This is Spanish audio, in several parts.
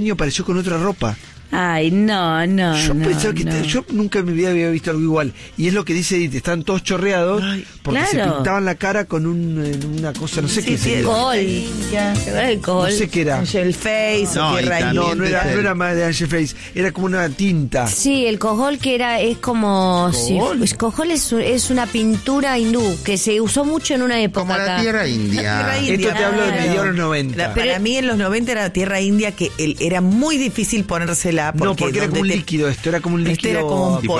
año apareció con otra ropa. Ay, no. Yo pensaba que no. yo nunca en mi vida había visto algo igual. Y es lo que dice Edith, están todos chorreados porque se pintaban la cara con una cosa, no sé qué sería. Col. No sé qué era. Angel Face No, o Tierra y India. No era más de Angel Face, era como una tinta. Sí, el cojol es como... ¿Cojol? Cojol es una pintura hindú que se usó mucho en una época Como la acá. Tierra India. Tierra India. Esto te hablo de Claro. mediados de los 90. Para mí en los 90 era Tierra India, que era muy difícil ponérsela. Porque era como un líquido esto, era como un líquido. era como un Y polvo.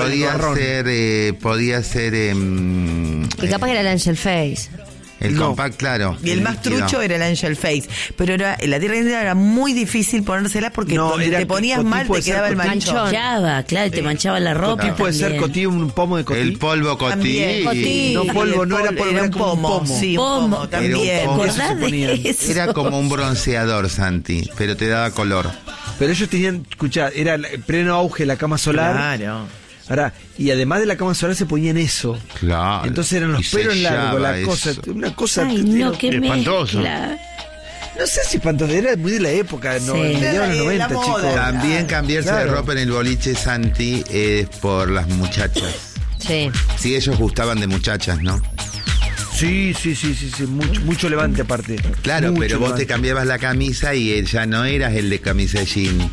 podía ser Y capaz era el Angel Face. el No. compact, claro. Y el más líquido. trucho era el Angel Face. Pero la Tierra India era muy difícil ponérsela porque No, donde era te ponías Cotí, mal puede te ser quedaba el Cotí. manchón. Manchaba, claro, te manchaba la ropa. Cotí puede ser también. Cotí, un pomo de Cotí. El polvo Cotí. También. Cotí. No, polvo, no era polvo, era era un como un pomo. pomo. Sí, un Pomo. pomo también. Era un pomo. Eso se ¿Acordás ponían. de eso? Era como un bronceador, Santi, pero te daba color. Pero ellos tenían, escuchá, era el pleno auge la cama solar. Claro. Ahora, y además de la cama solar se ponían eso. Claro. Entonces eran los Y pelos largos, la sellaba cosa, eso. una cosa. Ay, no, qué espantoso. mezcla. No sé si espantoso, era muy de la época, no, Sí. mediados de los La 90, moda. chicos. También cambiarse Claro. de ropa en el boliche, Santi, es por las muchachas. Sí. Sí, ellos gustaban de muchachas, ¿no? Sí, mucho levante aparte. Claro, Mucho pero vos levante. te cambiabas la camisa y ya no eras el de camisa de jean.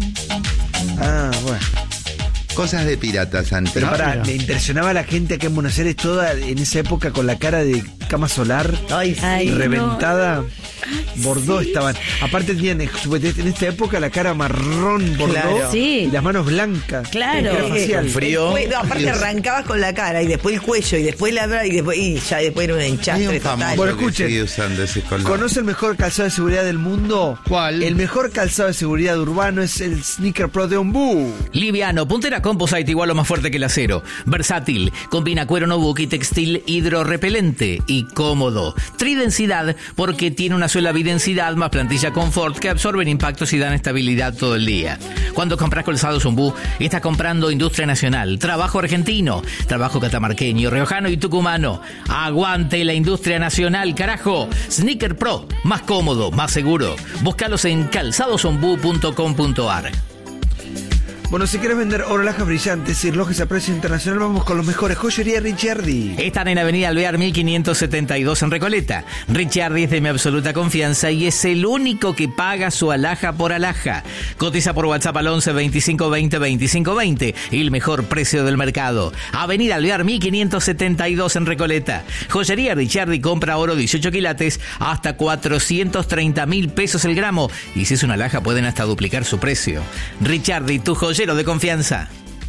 Ah, bueno. Cosas de pirata, Santi. Pero pará, mira. me impresionaba a la gente acá en Buenos Aires toda en esa época con la cara de cama solar Ay, sí. Ay, reventada. Bordó estaban. Aparte tenían en esta época la cara marrón bordó Claro. Sí. y las manos blancas. Claro. Era facial. Después, no, aparte arrancabas con la cara y después el cuello y después la bra y después era un Hay enchastre un total. famoso Bueno, que escuchen. sigue usando ese color. ¿Conoce el mejor calzado de seguridad del mundo? ¿Cuál? El mejor calzado de seguridad urbano es el Sneaker Pro de Ombú. Liviano, puntera composite igual o más fuerte que el acero. Versátil, combina cuero nubuck y textil hidrorrepelente y cómodo. Tridensidad porque tiene una sola bidensidad más plantilla confort que absorben impactos y dan estabilidad todo el día. Cuando compras calzados Ombú, estás comprando industria nacional, trabajo argentino, trabajo catamarqueño, riojano y tucumano. Aguante la industria nacional, carajo. Sneaker Pro, más cómodo, más seguro. Búscalos en calzadosombú.com.ar. Bueno, si quieres vender oro, lajas brillantes y relojes a precio internacional, vamos con los mejores. Joyería Ricciardi. Están en Avenida Alvear 1572 en Recoleta. Ricciardi es de mi absoluta confianza y es el único que paga su alhaja por alhaja. Cotiza por WhatsApp al 11 25 20 25 20 y el mejor precio del mercado. Avenida Alvear 1572 en Recoleta. Joyería Ricciardi, compra oro 18 quilates hasta 430.000 pesos el gramo. Y si es una alhaja pueden hasta duplicar su precio. Ricciardi, tu joyero de confianza.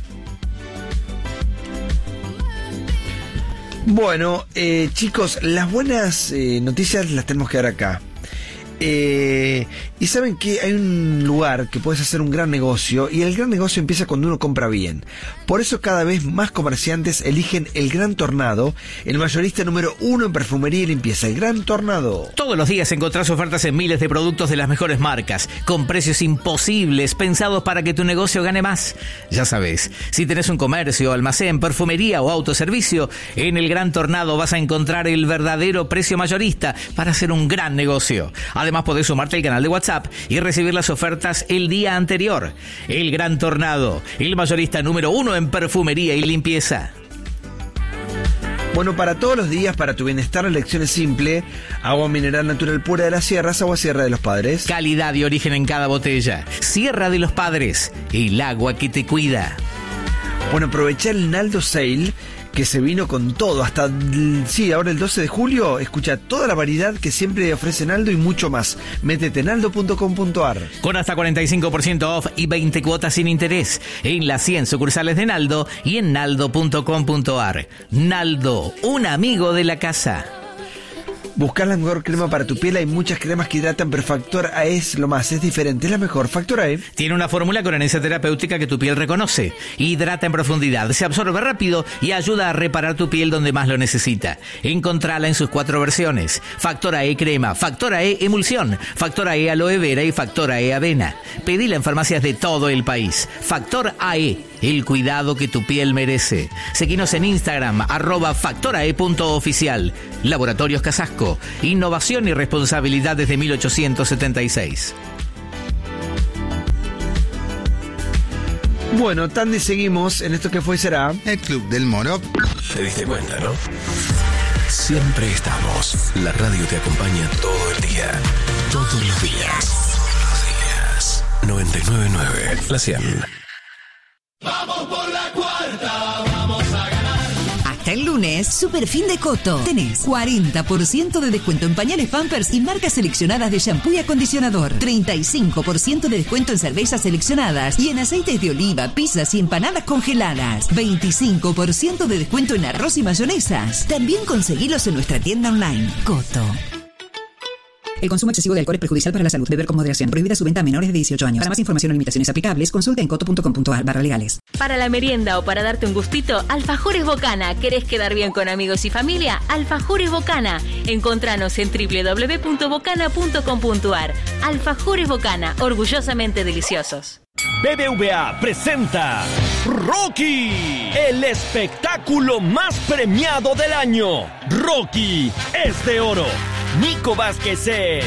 Bueno, chicos, las buenas noticias las tenemos que dar acá. Y saben que hay un lugar que puedes hacer un gran negocio, y el gran negocio empieza cuando uno compra bien. Por eso cada vez más comerciantes eligen el Gran Tornado, el mayorista número 1 en perfumería y limpieza. El Gran Tornado. Todos los días encontrás ofertas en miles de productos de las mejores marcas, con precios imposibles, pensados para que tu negocio gane más. Ya sabes, si tenés un comercio, almacén, perfumería o autoservicio, en el Gran Tornado vas a encontrar el verdadero precio mayorista para hacer un gran negocio. Además podés sumarte al canal de WhatsApp y recibir las ofertas el día anterior. El Gran Tornado, el mayorista número 1 en perfumería y limpieza. Bueno, para todos los días, para tu bienestar, la elección es simple. Agua mineral natural pura de las sierras, agua Sierra de los Padres. Calidad y origen en cada botella. Sierra de los Padres, el agua que te cuida. Bueno, aprovecha el Naldo Sale, que se vino con todo, hasta, ahora el 12 de julio, escucha toda la variedad que siempre ofrece Naldo y mucho más. Métete en naldo.com.ar. Con hasta 45% off y 20 cuotas sin interés en las 100 sucursales de Naldo y en naldo.com.ar. Naldo, un amigo de la casa. Buscar la mejor crema para tu piel. Hay muchas cremas que hidratan, pero Factor AE es lo más, es diferente, es la mejor. Factor AE Tiene una fórmula con herencia terapéutica que tu piel reconoce. Hidrata en profundidad, se absorbe rápido y ayuda a reparar tu piel donde más lo necesita. Encontrala en sus 4 versiones. Factor AE crema, Factor AE emulsión, Factor AE aloe vera y Factor AE avena. Pedila en farmacias de todo el país. Factor AE, el cuidado que tu piel merece. Seguinos en Instagram, @factorae.oficial. Laboratorios Casasco. Innovación y responsabilidad desde 1876. Bueno, Tandy, seguimos en esto que fue y será. El Club del Moro. Te diste cuenta, ¿no? Siempre estamos. La radio te acompaña todo el día. Todos los días. 99.9 La 100. Vamos por la cuarta, vamos a ganar. Hasta el lunes, Super Fin de Coto. Tenés 40% de descuento en pañales Pampers y marcas seleccionadas de shampoo y acondicionador. 35% de descuento en cervezas seleccionadas y en aceites de oliva, pizzas y empanadas congeladas. 25% de descuento en arroz y mayonesas. También conseguilos en nuestra tienda online. Coto. El consumo excesivo de alcohol es perjudicial para la salud. Beber con moderación. Prohibida su venta a menores de 18 años. Para más información o limitaciones aplicables, consulta en coto.com.ar/legales. Para la merienda o para darte un gustito, Alfajores Bocana. ¿Querés quedar bien con amigos y familia? Alfajores Bocana. Encontranos en www.bocana.com.ar. Alfajores Bocana, orgullosamente deliciosos. BBVA presenta Rocky, el espectáculo más premiado del año. Rocky es de oro. Nico Vázquez es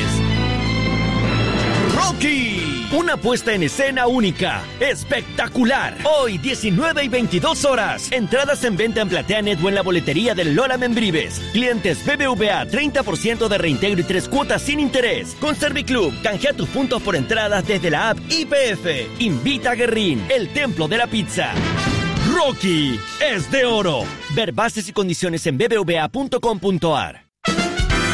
Rocky. Una puesta en escena única, espectacular. Hoy 19 y 22 horas. Entradas en venta en PlateaNet o en la boletería del Lola Membrives. Clientes BBVA, 30% de reintegro y 3 cuotas sin interés. Con Serviclub, canjea tus puntos por entradas desde la app IPF. Invita a Guerrín, el templo de la pizza. Rocky es de oro. Ver bases y condiciones en bbva.com.ar.